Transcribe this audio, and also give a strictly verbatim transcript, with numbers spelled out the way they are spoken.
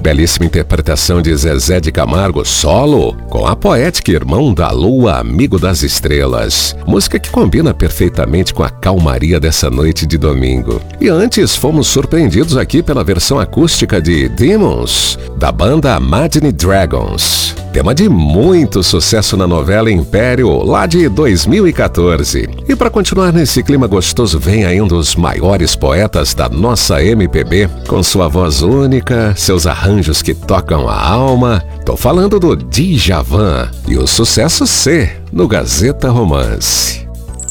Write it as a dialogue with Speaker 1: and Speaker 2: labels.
Speaker 1: Belíssima interpretação de Zezé de Camargo solo, com a poética Irmão da Lua, Amigo das Estrelas. Música que combina perfeitamente com a calmaria dessa noite de domingo. E antes fomos surpreendidos aqui pela versão acústica de Demons, da banda Imagine Dragons. Tema de muito sucesso na novela Império, lá de dois mil e quatorze. E para continuar nesse clima gostoso, vem aí um dos maiores poetas da nossa M P B, com sua voz única, seus arranjos que tocam a alma. Tô falando do Djavan e o sucesso C no Gazeta Romance.